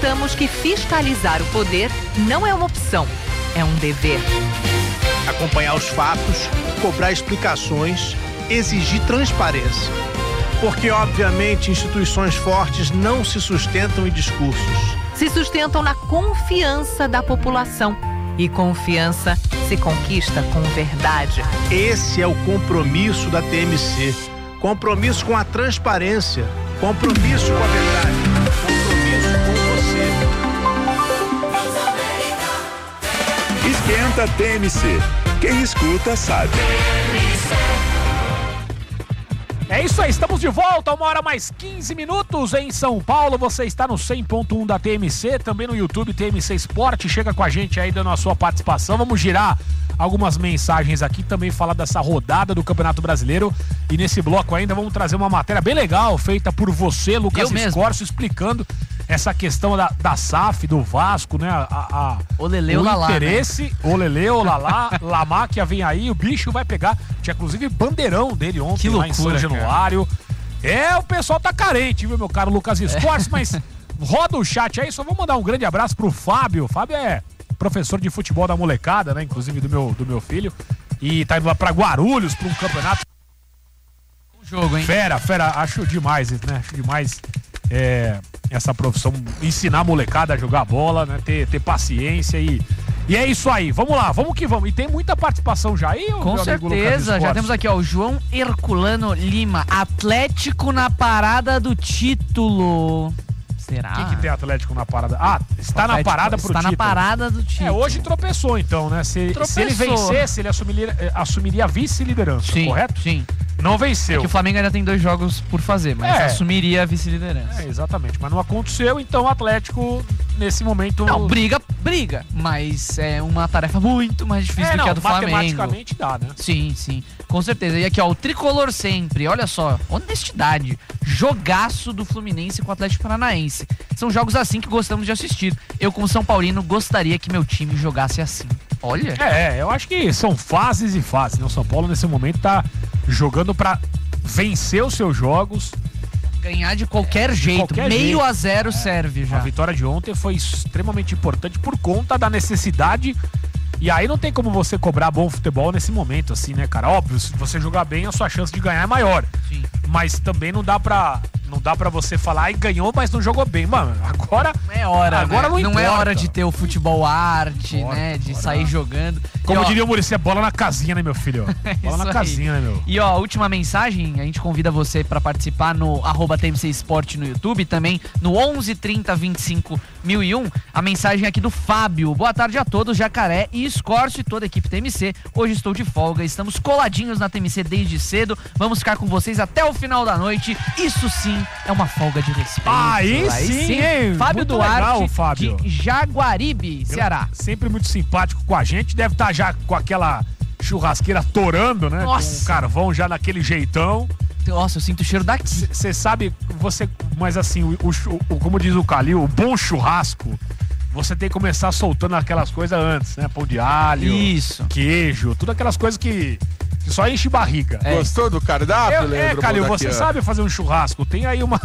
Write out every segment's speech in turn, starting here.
acreditamos que fiscalizar o poder não é uma opção, é um dever. Acompanhar os fatos, cobrar explicações, exigir transparência. Porque, obviamente, instituições fortes não se sustentam em discursos. Se sustentam na confiança da população. E confiança se conquista com verdade. Esse é o compromisso da TMC. Compromisso com a transparência. Compromisso com a verdade. Compromisso com você. Esquenta TMC. Quem escuta sabe. É isso aí, estamos de volta, 1h mais 15 em São Paulo. Você está no 100.1 da TMC, também no YouTube TMC Esporte. Chega com a gente aí dando a sua participação. Vamos girar algumas mensagens aqui, também falar dessa rodada do Campeonato Brasileiro. E nesse bloco ainda vamos trazer uma matéria bem legal, feita por você, Lucas Escorcio, explicando essa questão da SAF, do Vasco, né? O Lelê, o Lalá, interesse, né? O Lelê, o Lalá, Lamáquia vem aí, o bicho vai pegar. Tinha inclusive bandeirão dele ontem, que loucura, lá em São Januário. O pessoal tá carente, viu, meu caro Lucas Escorcio, mas roda o chat aí, só vou mandar um grande abraço pro Fábio. O Fábio é professor de futebol da molecada, né? Inclusive do meu filho. E tá indo lá pra Guarulhos, pra um campeonato. Um jogo, hein? Fera, acho demais, né? Acho demais essa profissão, ensinar a molecada a jogar bola, né? Ter paciência e é isso aí. Vamos lá, vamos que vamos. E tem muita participação já aí, com certeza, já temos aqui, ó, o João Herculano Lima. Atlético na parada do título. Será? O que tem Atlético na parada? Está na parada pro título. Está na parada do título. Hoje tropeçou então, né? Se ele vencesse, ele assumiria a vice-liderança, correto? Sim. Não venceu. É que o Flamengo ainda tem 2 jogos por fazer, mas assumiria a vice-liderança. Exatamente, mas não aconteceu, então o Atlético, nesse momento... Não, briga, mas é uma tarefa muito mais difícil do que a do Flamengo. Matematicamente dá, né? Sim, com certeza. E aqui, ó, o Tricolor sempre, olha só, honestidade, jogaço do Fluminense com o Atlético Paranaense. São jogos assim que gostamos de assistir. Eu, como São Paulino, gostaria que meu time jogasse assim. Olha. Eu acho que são fases e fases, né? O São Paulo, nesse momento, tá jogando pra vencer os seus jogos. Ganhar de qualquer jeito. Meio a 0 serve já. A vitória de ontem foi extremamente importante por conta da necessidade. E aí não tem como você cobrar bom futebol nesse momento, assim, né, cara? Óbvio, se você jogar bem, a sua chance de ganhar é maior. Sim. Mas também não dá pra você falar, ganhou, mas não jogou bem. Mano, agora... Não é hora, agora né? Não é hora de ter o futebol arte, né? De sair jogando. Como diria o Muricy, é bola na casinha, né, meu filho? Bola na casinha, né, meu? E, ó, última mensagem, a gente convida você pra participar no @TMC Esporte no YouTube, também no 11 30 25 1001. A mensagem aqui do Fábio. Boa tarde a todos, Jacaré e Escorcio e toda a equipe TMC. Hoje estou de folga, estamos coladinhos na TMC desde cedo. Vamos ficar com vocês até o final da noite. Isso sim é uma folga de respeito. Aí sim, hein? Fábio muito Duarte, legal, Fábio. de Jaguaribe, Ceará. Sempre muito simpático com a gente. Deve estar já com aquela churrasqueira torando, né? Nossa. Com o carvão já naquele jeitão. Nossa, eu sinto o cheiro daqui. Você sabe, mas assim, como diz o Calil, o bom churrasco, você tem que começar soltando aquelas coisas antes, né? Pão de alho, queijo, tudo aquelas coisas que só enche barriga. Gostou do cardápio? Calil, você sabe fazer um churrasco. Tem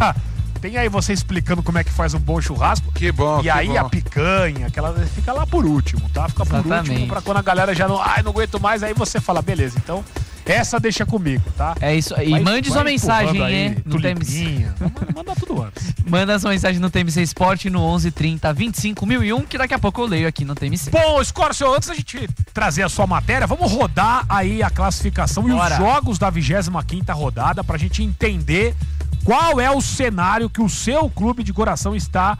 aí você explicando como é que faz um bom churrasco. Que bom, E aí a picanha, aquela fica lá por último, tá? Fica por último pra quando a galera já não aguento mais, aí você fala, beleza, então essa deixa comigo, tá? É isso aí. Mande sua mensagem aí no TMC. Manda tudo antes. Manda sua mensagem no TMC Esporte no 11 30 25 1001, que daqui a pouco eu leio aqui no TMC. Bom, Escorcio, antes da gente trazer a sua matéria, vamos rodar aí a classificação e os jogos da 25ª rodada pra gente entender qual é o cenário que o seu clube de coração está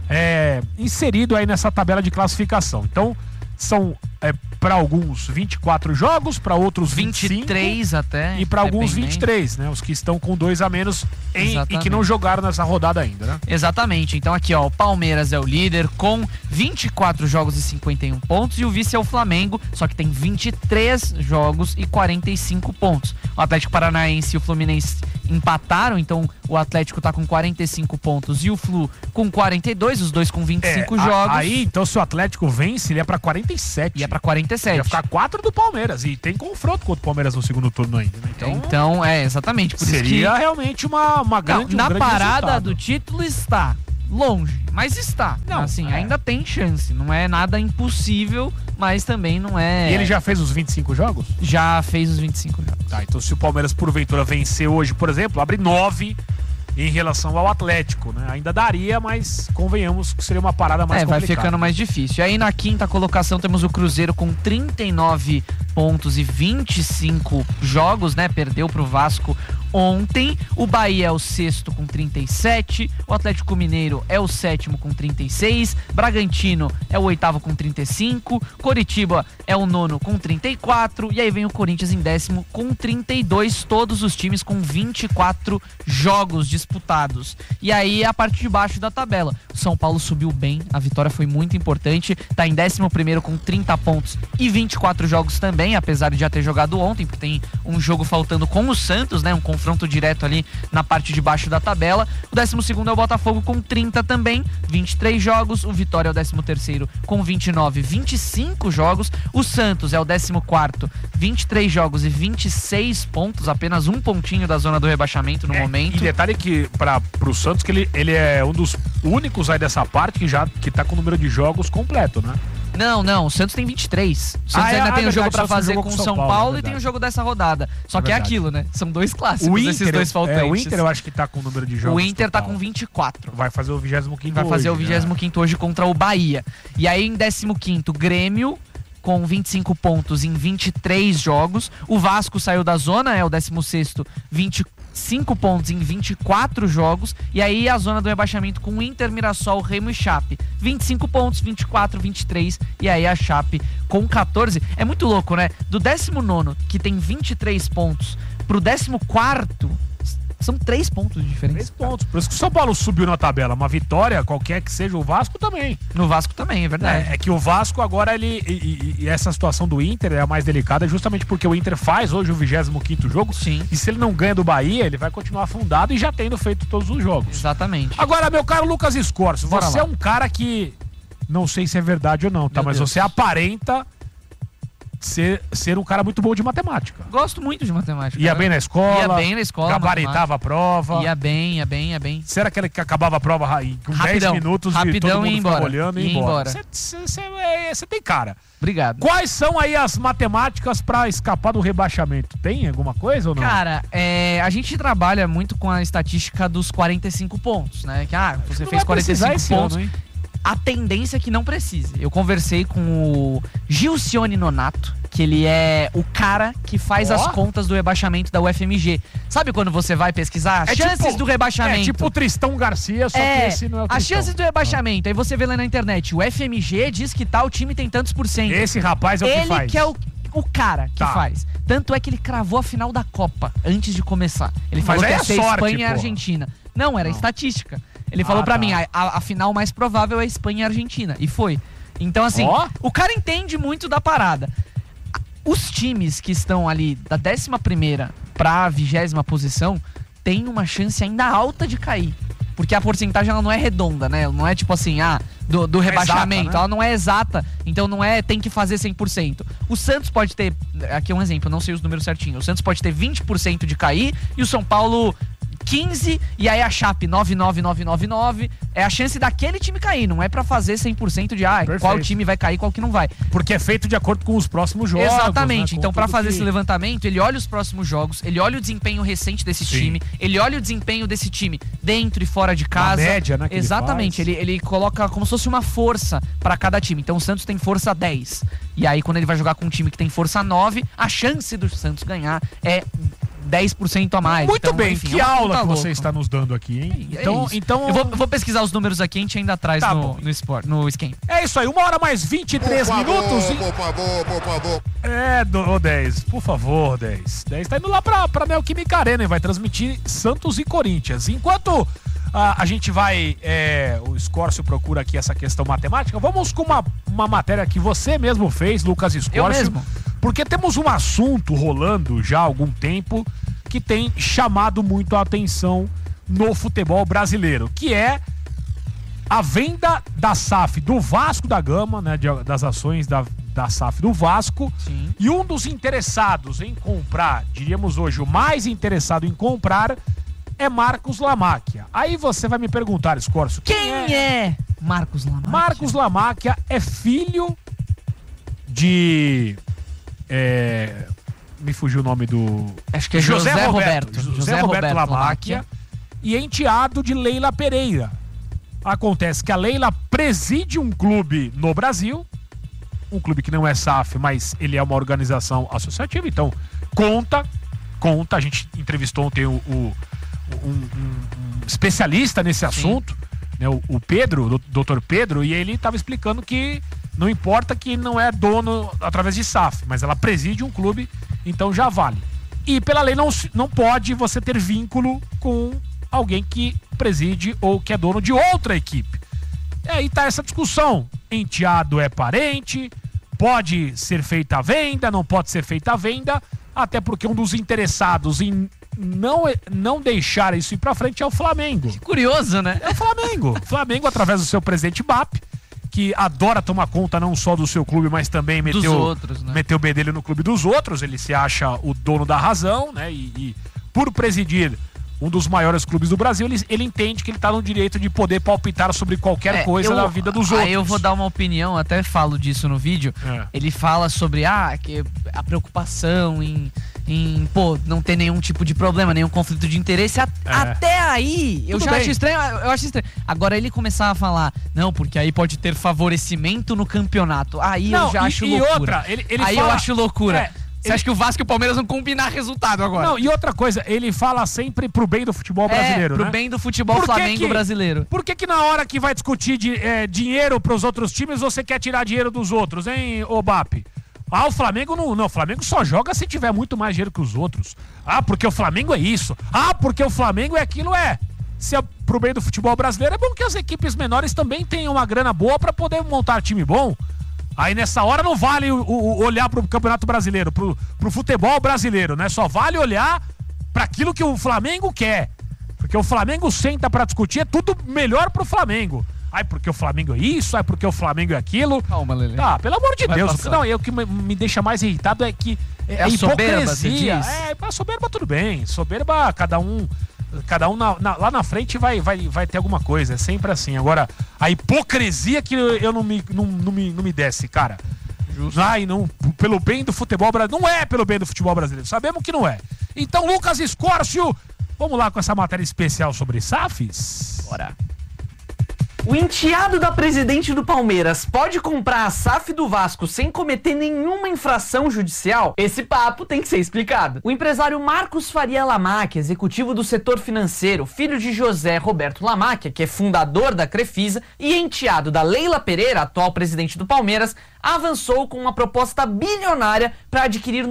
inserido aí nessa tabela de classificação. Então, são para alguns 24 jogos, para outros 23 até. E para alguns 23, né? Os que estão com 2 a menos e que não jogaram nessa rodada ainda, né? Exatamente. Então aqui, ó, o Palmeiras é o líder com 24 jogos e 51 pontos e o vice é o Flamengo, só que tem 23 jogos e 45 pontos. O Atlético Paranaense e o Fluminense empataram, então o Atlético tá com 45 pontos e o Flu com 42, os dois com 25 jogos. Aí, então, se o Atlético vence, ele é pra 47. Ia pra 47. Ia ficar 4 do Palmeiras. E tem confronto contra o Palmeiras no segundo turno ainda. Né? Então, exatamente. Por seria isso que realmente uma grande na grande parada resultado. do título está longe, mas está. Não, assim, ainda tem chance. Não é nada impossível, mas também não é... E ele já fez os 25 jogos? Já fez os 25 jogos. Tá, então se o Palmeiras, porventura, vencer hoje, por exemplo, abre 9 em relação ao Atlético, né? Ainda daria, mas convenhamos que seria uma parada mais complicada. Vai ficando mais difícil. E aí na quinta colocação temos o Cruzeiro com 39 pontos e 25 jogos, né? Perdeu pro Vasco ontem. O Bahia é o sexto com 37. O Atlético Mineiro é o sétimo com 36. Bragantino é o oitavo com 35. Coritiba é o nono com 34. E aí vem o Corinthians em décimo com 32. Todos os times com 24 jogos disputados. E aí a parte de baixo da tabela. O São Paulo subiu bem. A vitória foi muito importante. Tá em 11º com 30 pontos e 24 jogos também, apesar de já ter jogado ontem, porque tem um jogo faltando com o Santos, né? Um confronto direto ali na parte de baixo da tabela. O 12º é o Botafogo com 30 também, 23 jogos. O Vitória é o 13º com 29, 25 jogos. O Santos é o 14º, 23 jogos e 26 pontos, apenas um pontinho da zona do rebaixamento no momento. E detalhe que pro Santos que ele é um dos únicos aí dessa parte que tá com o número de jogos completo, né? Não, o Santos tem 23. O Santos ainda tem um jogo pra fazer com o São Paulo e tem o jogo dessa rodada. Só que é aquilo, né? São dois clássicos, esses dois faltantes. O Inter eu acho que tá com o número de jogos. O Inter total. tá com 24. Vai fazer o 25º Vai fazer hoje, o 25º hoje contra o Bahia. E aí em 15º, Grêmio com 25 pontos em 23 jogos. O Vasco saiu da zona, é o 16º, 25 pontos em 24 jogos. E aí a zona do rebaixamento com Inter, Mirassol, Remo e Chape. 25 pontos, 24, 23. E aí a Chape com 14. É muito louco, né? Do 19º, que tem 23 pontos, pro 14º, são 3 pontos de diferença. 3 pontos. Por isso que o São Paulo subiu na tabela. Uma vitória, qualquer que seja, o Vasco também. No Vasco também, é verdade. É que o Vasco agora, e essa situação do Inter é a mais delicada, justamente porque o Inter faz hoje o 25º jogo. Sim. E se ele não ganha do Bahia, ele vai continuar afundado e já tendo feito todos os jogos. Exatamente. Agora, meu caro Lucas Escorcio, você é um cara que, não sei se é verdade ou não, tá? Mas você aparenta ser um cara muito bom de matemática. Gosto muito de matemática. Ia bem na escola. Ia bem na escola. Gabaritava a prova. Ia bem. Você era aquele que acabava a prova com 10 minutos e todo mundo ficava olhando e ia embora. Você tem cara. Obrigado. Quais são aí as matemáticas pra escapar do rebaixamento? Tem alguma coisa ou não? Cara, a gente trabalha muito com a estatística dos 45 pontos, né? Que, você fez 45 pontos. Ano, a tendência é que não precise. Eu conversei com o Gilcione Nonato, que ele é o cara que faz as contas do rebaixamento da UFMG. Sabe quando você vai pesquisar as chances do rebaixamento? É tipo o Tristão Garcia, só que esse não é o Tristão. As chances do rebaixamento. Aí você vê lá na internet, o FMG diz que tal time tem tantos por cento. Esse rapaz é o que faz. Ele que é o cara que faz. Tanto é que ele cravou a final da Copa antes de começar. Ele falou que ia ser Espanha e Argentina. Não, era estatística. Ele falou pra mim, a final mais provável é Espanha e Argentina. E foi. Então, assim, o cara entende muito da parada. Os times que estão ali da 11ª pra 20ª posição têm uma chance ainda alta de cair. Porque a porcentagem ela não é redonda, né? Ela não é tipo assim, do rebaixamento. Exata, né? Ela não é exata, então não é tem que fazer 100%. O Santos pode ter, aqui é um exemplo, eu não sei os números certinhos. O Santos pode ter 20% de cair e o São Paulo 15, e aí a Chape 99999. É a chance daquele time cair, não é pra fazer 100% de qual time vai cair, qual que não vai. Porque é feito de acordo com os próximos jogos. Exatamente, né? Então pra fazer esse levantamento, ele olha os próximos jogos, ele olha o desempenho recente desse time, ele olha o desempenho desse time dentro e fora de casa. A média, né? Exatamente, ele coloca como se fosse uma força pra cada time. Então o Santos tem força 10. E aí quando ele vai jogar com um time que tem força 9, a chance do Santos ganhar é 10% a mais. Muito bem, enfim, que aula que você está nos dando aqui, hein? Então eu vou pesquisar os números aqui, a gente ainda traz no Scan. É isso aí, 1h mais 23 minutos. Por favor. Ô 10, por favor, 10. 10 tá indo lá pra Neoquímica Arena e vai transmitir Santos e Corinthians. Enquanto a gente vai, o Escorcio procura aqui essa questão matemática, vamos com uma matéria que você mesmo fez, Lucas Escorcio. Eu mesmo. Porque temos um assunto rolando já há algum tempo que tem chamado muito a atenção no futebol brasileiro, que é a venda da SAF do Vasco da Gama, né, das ações da SAF do Vasco. Sim. E um dos interessados em comprar, diríamos hoje, o mais interessado em comprar, é Marcos Lamacchia. Aí você vai me perguntar, Escorço, Quem é Marcos Lamacchia? Marcos Lamacchia é filho de... me fugiu o nome do... Acho que é José Roberto Lamacchia. E enteado de Leila Pereira. Acontece que a Leila preside um clube no Brasil, um clube que não é SAF, mas ele é uma organização associativa, então conta, a gente entrevistou ontem um especialista nesse assunto, né, o Pedro, o Dr. Pedro, e ele estava explicando que não importa que não é dono através de SAF, mas ela preside um clube, então já vale. E pela lei não pode você ter vínculo com alguém que preside ou que é dono de outra equipe. E aí tá essa discussão. Enteado é parente, pode ser feita a venda, não pode ser feita a venda, até porque um dos interessados em não deixar isso ir pra frente é o Flamengo. Que curioso, né? É o Flamengo. Flamengo, através do seu presidente BAP, que adora tomar conta não só do seu clube, mas também meteu o bedelho no clube dos outros. Ele se acha o dono da razão, né? E por presidir um dos maiores clubes do Brasil, ele entende que ele tá no direito de poder palpitar sobre qualquer coisa da vida dos outros. Aí eu vou dar uma opinião, até falo disso no vídeo. Ele fala sobre que a preocupação em não ter nenhum tipo de problema, nenhum conflito de interesse. Até aí, eu já acho estranho. Eu acho estranho. Agora ele começar a falar, não, porque aí pode ter favorecimento no campeonato. Aí eu já acho loucura. E outra, ele aí fala, eu acho loucura. Você acha que o Vasco e o Palmeiras vão combinar resultado agora? Não, e outra coisa, ele fala sempre pro bem do futebol brasileiro, pro bem do futebol Flamengo brasileiro. Por que na hora que vai discutir dinheiro pros outros times, você quer tirar dinheiro dos outros, hein, ô BAP? O Flamengo não, o Flamengo só joga se tiver muito mais dinheiro que os outros. Porque o Flamengo é isso. Porque o Flamengo é aquilo, Se é pro bem do futebol brasileiro, é bom que as equipes menores também tenham uma grana boa pra poder montar time bom. Aí nessa hora não vale olhar pro Campeonato Brasileiro, pro futebol brasileiro, né? Só vale olhar pra aquilo que o Flamengo quer. Porque o Flamengo senta pra discutir, é tudo melhor pro Flamengo. Porque o Flamengo é isso, porque o Flamengo é aquilo. Calma, Lelê. Pelo amor de Deus. Não, o que me deixa mais irritado é que a hipocrisia. A soberba tudo bem. Soberba, cada um lá na frente vai ter alguma coisa, é sempre assim. Agora, a hipocrisia que eu não me desce, cara. Não, pelo bem do futebol brasileiro. Não é pelo bem do futebol brasileiro, sabemos que não é. Então, Lucas Escórcio, vamos lá com essa matéria especial sobre SAFs? Bora. O enteado da presidente do Palmeiras pode comprar a SAF do Vasco sem cometer nenhuma infração judicial? Esse papo tem que ser explicado. O empresário Marcos Faria Lamacchia, executivo do setor financeiro, filho de José Roberto Lamacchia, que é fundador da Crefisa, e enteado da Leila Pereira, atual presidente do Palmeiras, avançou com uma proposta bilionária para adquirir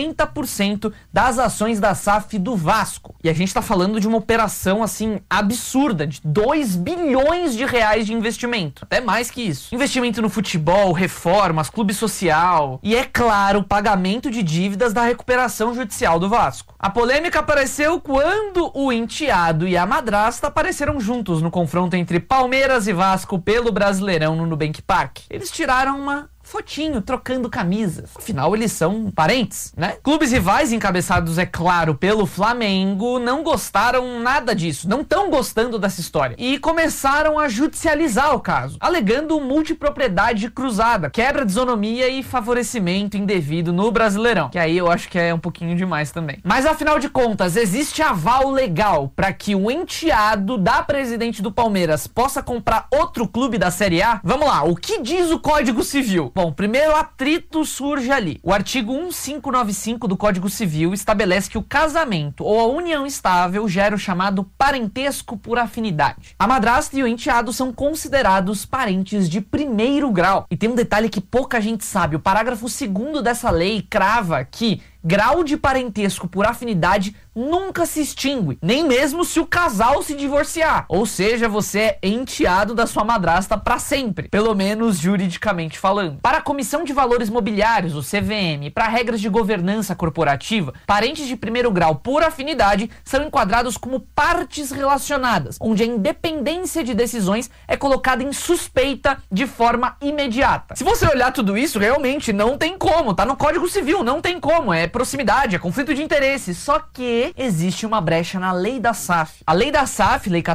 90% das ações da SAF do Vasco. E a gente tá falando de uma operação, assim, absurda, de 2 bilhões de reais de investimento. Até mais que isso. Investimento no futebol, reformas, clube social e, é claro, pagamento de dívidas da recuperação judicial do Vasco. A polêmica apareceu quando o enteado e a madrasta apareceram juntos no confronto entre Palmeiras e Vasco pelo Brasileirão no Nubank Park. Eles tiraram uma fotinho, trocando camisas. Afinal, eles são parentes, né? Clubes rivais, encabeçados, é claro, pelo Flamengo, não gostaram nada disso, não estão gostando dessa história. E começaram a judicializar o caso, alegando multipropriedade cruzada, quebra de isonomia e favorecimento indevido no Brasileirão. Que aí eu acho que é um pouquinho demais também. Mas afinal de contas, existe aval legal para que o enteado da presidente do Palmeiras possa comprar outro clube da Série A? Vamos lá, o que diz o Código Civil? Bom, primeiro atrito surge ali. O artigo 1595 do Código Civil estabelece que o casamento ou a união estável gera o chamado parentesco por afinidade. A madrasta e o enteado são considerados parentes de primeiro grau. E tem um detalhe que pouca gente sabe. O parágrafo 2º dessa lei crava que grau de parentesco por afinidade nunca se extingue, nem mesmo se o casal se divorciar. Ou seja, você é enteado da sua madrasta para sempre, pelo menos juridicamente falando. Para a Comissão de Valores Mobiliários, o CVM, e para regras de governança corporativa, parentes de primeiro grau por afinidade são enquadrados como partes relacionadas, onde a independência de decisões é colocada em suspeita de forma imediata. Se você olhar tudo isso, realmente não tem como, tá no Código Civil, não tem como, é proximidade, é conflito de interesse. Só que que existe uma brecha na lei da SAF. A lei da SAF, Lei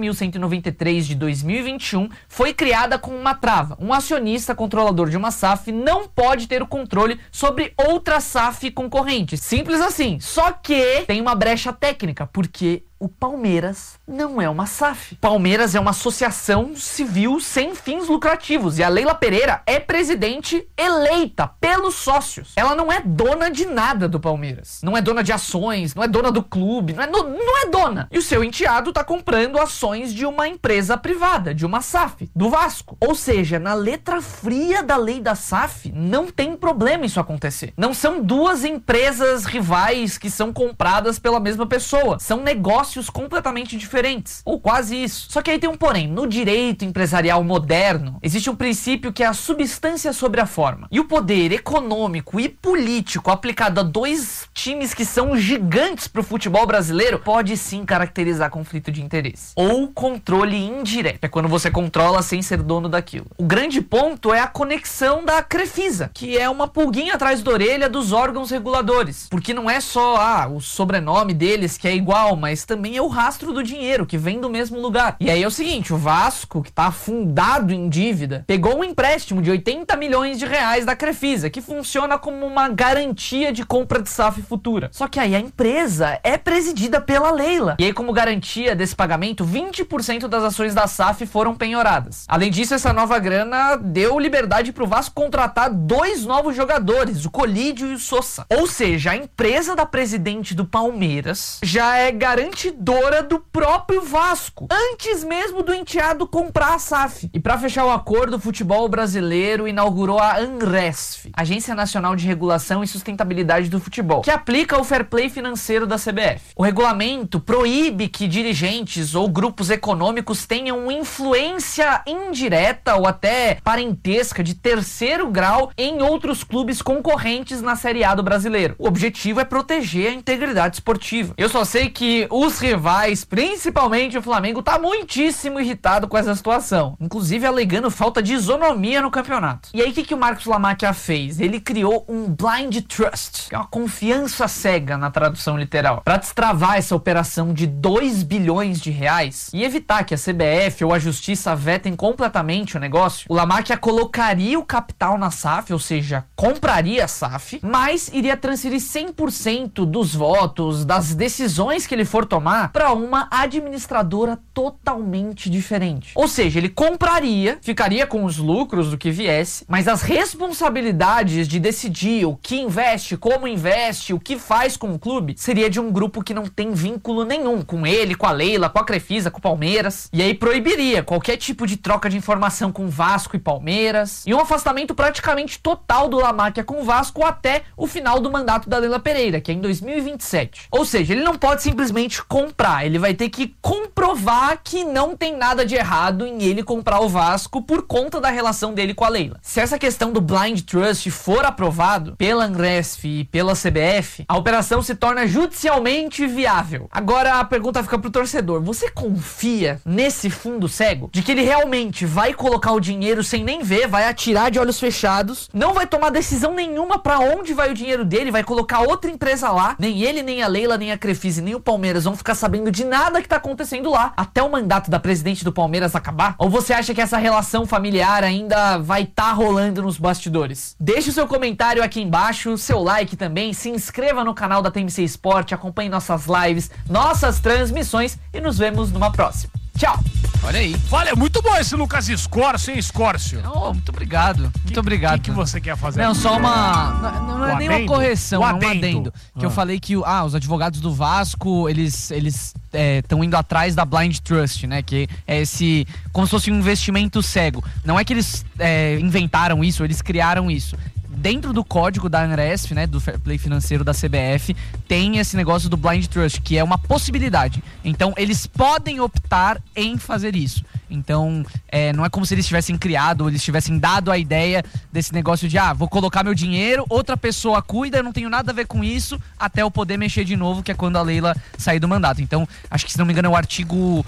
14.193 de 2021, foi criada com uma trava. Um acionista controlador de uma SAF não pode ter o controle sobre outra SAF concorrente. Simples assim. Só que tem uma brecha técnica, porque o Palmeiras não é uma SAF. Palmeiras é uma associação civil sem fins lucrativos e a Leila Pereira é presidente eleita pelos sócios. Ela não é dona de nada do Palmeiras. Não é dona de ações, não é dona do clube, não é dona. E o seu enteado tá comprando ações de uma empresa privada, de uma SAF, do Vasco. Ou seja, na letra fria da lei da SAF, não tem problema isso acontecer. Não são duas empresas rivais que são compradas pela mesma pessoa. São negócios completamente diferentes, ou quase isso. Só que aí tem um porém. No direito empresarial moderno, existe um princípio que é a substância sobre a forma. E o poder econômico e político aplicado a dois times que são gigantes pro futebol brasileiro pode sim caracterizar conflito de interesse. Ou controle indireto. É quando você controla sem ser dono daquilo. O grande ponto é a conexão da Crefisa, que é uma pulguinha atrás da orelha dos órgãos reguladores. Porque não é só o sobrenome deles que é igual, mas também é o rastro do dinheiro que vem do mesmo lugar. E aí é o seguinte, o Vasco, que tá afundado em dívida, pegou um empréstimo de 80 milhões de reais da Crefisa, que funciona como uma garantia de compra de SAF futura. Só que aí a empresa é presidida pela Leila. E aí, como garantia desse pagamento, 20% das ações da SAF foram penhoradas. Além disso, essa nova grana deu liberdade pro Vasco contratar 2 novos jogadores, o Colídio e o Sosa. Ou seja, a empresa da presidente do Palmeiras já é garantidora do próprio Vasco, antes mesmo do enteado comprar a SAF. E para fechar o acordo, o futebol brasileiro inaugurou a ANRESF, Agência Nacional de Regulação e Sustentabilidade do Futebol, que aplica o fair play financeiro da CBF. O regulamento proíbe que dirigentes ou grupos econômicos tenham influência indireta ou até parentesca de terceiro grau em outros clubes concorrentes na Série A do brasileiro. O objetivo é proteger a integridade esportiva. Eu só sei que os rivais, principalmente o Flamengo, tá muitíssimo irritado com essa situação, inclusive alegando falta de isonomia no campeonato. E aí o que o Marcos Lamacchia fez? Ele criou um blind trust, que é uma confiança cega na tradução literal, para destravar essa operação de 2 bilhões de reais e evitar que a CBF ou a Justiça vetem completamente o negócio. O Lamacchia colocaria o capital na SAF, ou seja, compraria a SAF, mas iria transferir 100% dos votos, das decisões que ele for tomar para uma administradora totalmente diferente. Ou seja, ele compraria, ficaria com os lucros do que viesse, mas as responsabilidades de decidir o que investe, como investe, o que faz com o clube, seria de um grupo que não tem vínculo nenhum com ele, com a Leila, com a Crefisa, com o Palmeiras. E aí proibiria qualquer tipo de troca de informação com Vasco e Palmeiras, e um afastamento praticamente total do Lamacchia com o Vasco até o final do mandato da Leila Pereira, que é em 2027. Ou seja, ele não pode simplesmente comprar, ele vai ter que comprovar que não tem nada de errado em ele comprar o Vasco por conta da relação dele com a Leila. Se essa questão do blind trust for aprovado pela ANRESF e pela CBF, a operação se torna judicialmente viável. Agora a pergunta fica pro torcedor: você confia nesse fundo cego? De que ele realmente vai colocar o dinheiro sem nem ver, vai atirar de olhos fechados, não vai tomar decisão nenhuma pra onde vai o dinheiro dele, vai colocar outra empresa lá, nem ele, nem a Leila, nem a Crefisa, nem o Palmeiras vão ficar sabendo de nada que tá acontecendo lá até o mandato da presidente do Palmeiras acabar? Ou você acha que essa relação familiar ainda vai tá rolando nos bastidores? Deixe o seu comentário aqui embaixo, seu like também, se inscreva no canal da TMC Sport, acompanhe nossas lives, nossas transmissões e nos vemos numa próxima. Tchau! Olha aí. Olha, muito bom esse Lucas Escórcio, hein, Escórcio? Oh, muito obrigado. Muito obrigado. O que você quer fazer? Não, só uma... Não é nem uma correção, é um adendo. Que eu falei que os advogados do Vasco, eles estão indo atrás da Blind Trust, né? Que é esse... como se fosse um investimento cego. Não é que eles inventaram isso, eles criaram isso. Dentro do código da ANRESF, né, do Fair Play financeiro da CBF, tem esse negócio do Blind Trust, que é uma possibilidade. Então, eles podem optar em fazer isso. Então, não é como se eles tivessem criado, ou eles tivessem dado a ideia desse negócio de, vou colocar meu dinheiro, outra pessoa cuida, eu não tenho nada a ver com isso, até eu poder mexer de novo, que é quando a Leila sair do mandato. Então, acho que, se não me engano, é o artigo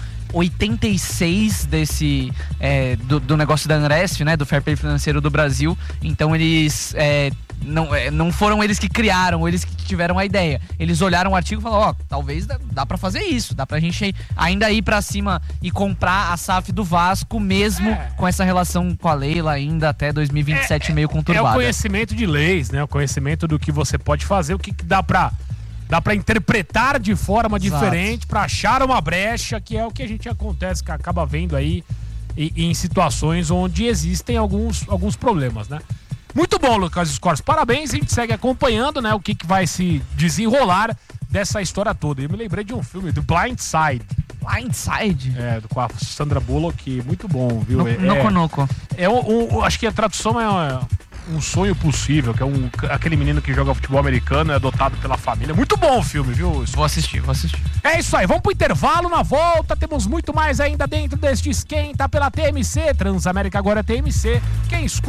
86 do negócio da ANRESF, né, do Fair Play financeiro do Brasil. Então, eles não foram eles que criaram, eles que tiveram a ideia. Eles olharam o artigo e falaram, talvez dá pra fazer isso, dá pra gente ainda ir pra cima e comprar a SAF do Vasco, mesmo com essa relação com a Leila ainda até 2027 meio conturbada. É o conhecimento de leis, né? O conhecimento do que você pode fazer, o que dá pra interpretar de forma diferente, pra achar uma brecha, que é o que a gente que acaba vendo aí em situações onde existem alguns problemas, né? Muito bom, Lucas Escorce. Parabéns, a gente segue acompanhando, né, o que vai se desenrolar dessa história toda. Eu me lembrei de um filme, do Blindside. Blindside? Com a Sandra Bullock, muito bom, viu? Noco. Acho que a tradução é Um Sonho Possível, que é aquele menino que joga futebol americano, é adotado pela família. Muito bom o filme, viu? Vou assistir. É isso aí, vamos pro intervalo. Na volta temos muito mais ainda dentro deste Esquenta pela TMC. Transamérica agora é TMC. Quem escuta